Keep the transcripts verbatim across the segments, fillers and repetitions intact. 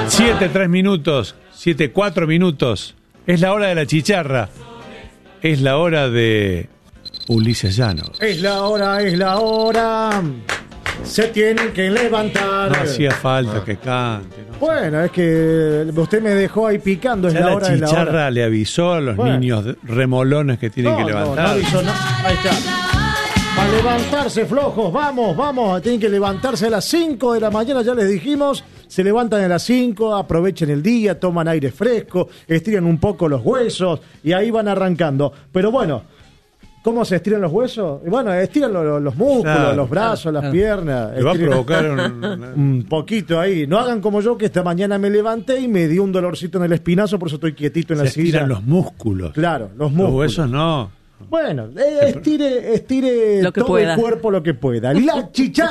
Siete, tres minutos, siete, cuatro minutos. Es la hora de la chicharra. Es la hora de Ulises Llanos. Es la hora, es la hora. Se tienen que levantar. No hacía falta que cante. No. Bueno, es que usted me dejó ahí picando. Es Ya la la hora, es la chicharra hora. le avisó a los Bueno. niños remolones que tienen No, que no, levantar. no avisó, no. Ahí está. A levantarse, flojos, vamos, vamos. Tienen que levantarse a las cinco de la mañana, ya les dijimos. Se levantan a las cinco, aprovechen el día, toman aire fresco, estiran un poco los huesos y ahí van arrancando. Pero bueno, ¿cómo se estiran los huesos? Y bueno, estiran los, los músculos, Claro, los brazos, claro, las claro. piernas. Le va a Estiren- provocar un... un poquito ahí. No hagan como yo, que esta mañana me levanté y me dio un dolorcito en el espinazo, por eso estoy quietito en Se la silla. estiran los músculos. Claro, los Los músculos. huesos no. Bueno, eh, estire, estire Lo que todo pueda. el cuerpo lo que pueda. La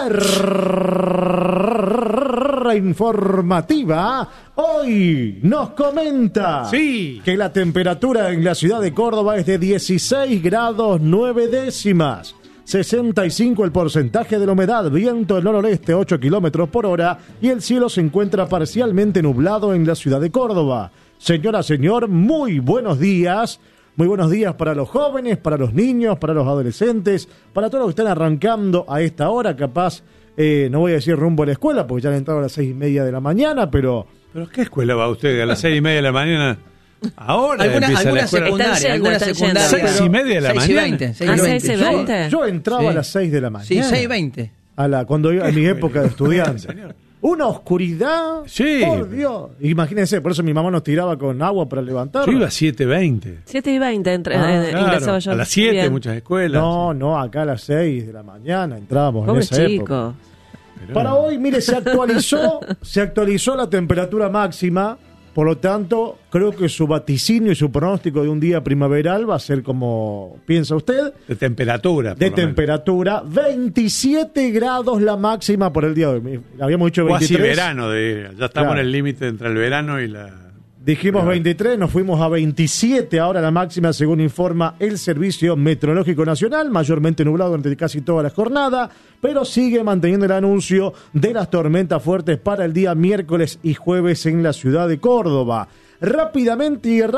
chicharra informativa hoy nos comenta Sí. que la temperatura en la ciudad de Córdoba es de dieciséis grados nueve décimas. sesenta y cinco el porcentaje de la humedad, viento del noroeste ocho kilómetros por hora y el cielo se encuentra parcialmente nublado en la ciudad de Córdoba. Señora, señor, muy buenos días. Muy buenos días para los jóvenes, para los niños, para los adolescentes, para todos los que están arrancando a esta hora, capaz, eh, no voy a decir rumbo a la escuela, porque ya han entrado a las seis y media de la mañana, pero... ¿Pero qué escuela va usted? ¿A las seis y media de la mañana? Ahora Alguna, empieza la alguna escuela. secundaria, Están yendo, alguna están secundaria. yendo. Seis y media de la seis y mañana. veinte, seis y Ah, veinte. seis y Yo, veinte. yo entraba Sí. a las seis de la mañana. Sí, seis y veinte. A la, cuando iba en mi época de estudiante. Señor. Una oscuridad. Sí. Por Dios. Imagínense, por eso mi mamá nos tiraba con agua para levantar. Yo iba a siete veinte. siete y veinte entre, Ah, eh, Claro, ingresaba yo. a las siete Bien. muchas escuelas. No, no, acá a las seis de la mañana entrábamos en Pobre esa época. chico. Pero- Para hoy, mire, se actualizó, se actualizó la temperatura máxima, por lo tanto, creo que su vaticinio y su pronóstico de un día primaveral va a ser como piensa usted, De temperatura. por de lo menos. temperatura, veintisiete grados la máxima por el día de hoy. Habíamos dicho Casi veintitrés. verano, de, ya estamos Claro. en el límite entre el verano y la... Dijimos Claro. veintitrés, nos fuimos a veintisiete, ahora la máxima según informa el Servicio Meteorológico Nacional, mayormente nublado durante casi toda la jornada, pero sigue manteniendo el anuncio de las tormentas fuertes para el día miércoles y jueves en la ciudad de Córdoba. Rápidamente y